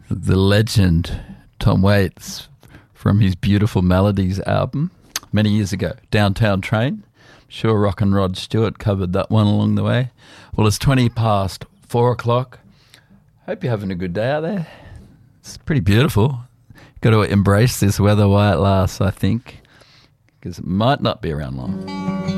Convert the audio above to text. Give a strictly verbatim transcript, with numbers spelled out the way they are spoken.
the legend Tom Waits from his Beautiful Melodies album many years ago, Downtown Train. I'm sure Rock and Rod Stewart covered that one along the way. Well, it's twenty past four o'clock. Hope you're having a good day out there. It's pretty beautiful. Got to embrace this weather while it lasts, I think, because it might not be around long.